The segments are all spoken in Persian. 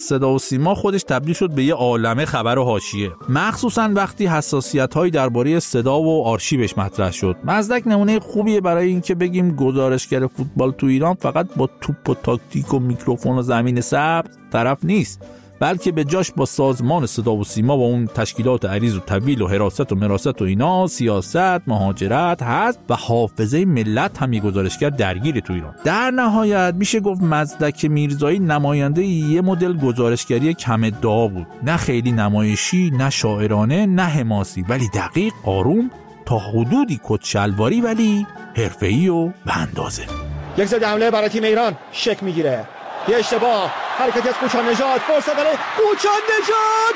صدا و سیما خودش تبدیل شد به یه عالمه خبر و حاشیه، مخصوصا وقتی حساسیت‌هایی درباره صدا و آرشیوش مطرح شد. مزدک نمونه خوبیه برای اینکه بگیم گزارشگر فوتبال تو ایران فقط با توپ و تاکتیک و میکروفون و زمین سبز طرف نیست، بلکه به جاش با سازمان صدا و سیما و اون تشکیلات عریض و طویل و حراست و مراست و اینا، سیاست، مهاجرت، حزب و حافظه ملت هم یه گزارشگر درگیر تو ایران. در نهایت میشه گفت مزدک میرزایی نماینده یه مدل گزارشگری کم ادعا بود، نه خیلی نمایشی، نه شاعرانه، نه حماسی، ولی دقیق، آروم، تا حدودی کدشلواری ولی حرفه‌ای و به اندازه. یک ضد حمله برای تیم ایران شک میگیره، یه اشتباه، حرکتی از قوچان نژاد، فرصت برای قوچان نژاد،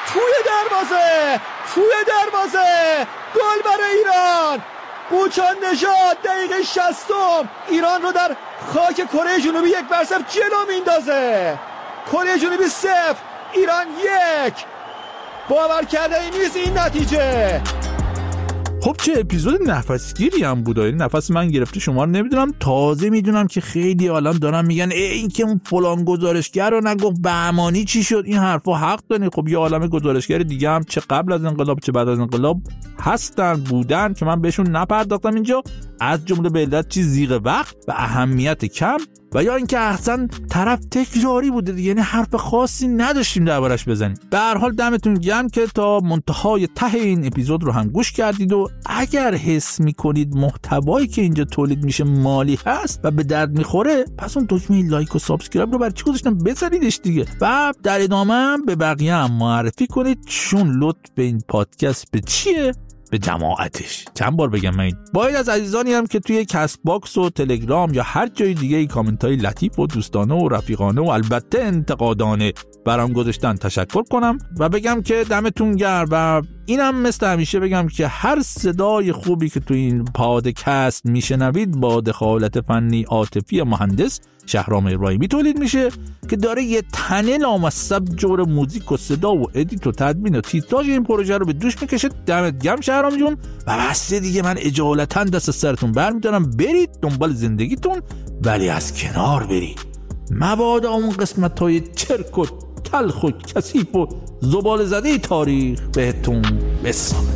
توی دروازه، گل برای ایران. قوچان نژاد دقیقه 60 ایران رو در خاک کره جنوبی 1-0 جلو میندازه. کره جنوبی 0 ایران 1. باور کردنی نیست این نتیجه. خب چه اپیزود نفسگیری هم بود. این نفس من گرفته، شما رو نمیدونم. تازه میدونم که خیلی الان دارن میگن این که اون فلان گزارشگر رو نگفت بهمانی چی شد. این حرفا حق داره. خب یه عالمه گزارشگر دیگه هم چه قبل از انقلاب چه بعد از انقلاب بودن که من بهشون نپرداختم اینجا، از جمله به علت چیز زیغ وقت و اهمیت کم، و یا اینکه احسن طرف تکراری بوده دیگه، یعنی حرف خاصی نداشتیم دربارش بزنیم. به هر حال دمتون گرم که تا منتهای ته این اپیزود رو هم گوش کردید و اگر حس میکنید محتوایی که اینجا تولید میشه مالی هست و به درد میخوره، پس اون دکمه لایک و سابسکرایب رو برای چی گذاشتم بزنیدش دیگه، و در ادامه به بقیه هم معرفی کنید، چون لطف به این پادکست به چیه؟ به جماعتش. چند بار بگم من باید از عزیزانی هم که توی کست باکس و تلگرام یا هر جای دیگه ای کامنت های لطیف و دوستانه و رفیقانه و البته انتقادانه برام گذاشتن تشکر کنم و بگم که دمتون گرم. و اینم مثل همیشه بگم که هر صدای خوبی که توی این پادکست میشنوید با دخالت فنی عاطفی مهندس شهرام ابراهیمی تولید میشه که داره یه تنه لامصب جور موزیک و صدا و ادیت و تدوین و تیتراژ این پروژه رو به دوش میکشه. دمت گرم شهرام جون. و بس دیگه من اجالتا دست سرتون برمیدارم، برید دنبال زندگیتون، ولی از کنار برید، مبادا اون قسمت‌های چرک و تلخ و کثیف و زباله زده تاریخ بهتون بسازه.